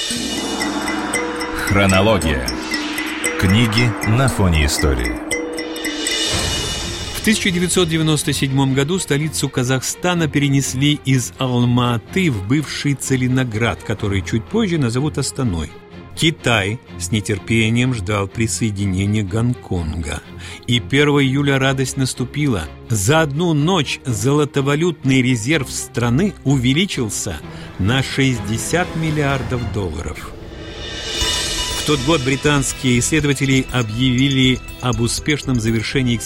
Хронология. Книги на фоне истории. В 1997 году столицу Казахстана перенесли из Алма-Аты в бывший Целиноград, который чуть позже назовут Астаной. Китай с нетерпением ждал присоединения Гонконга. И 1 июля радость наступила. За одну ночь золотовалютный резерв страны увеличился на $60 миллиардов. В тот год британские исследователи объявили об успешном завершении экспедиции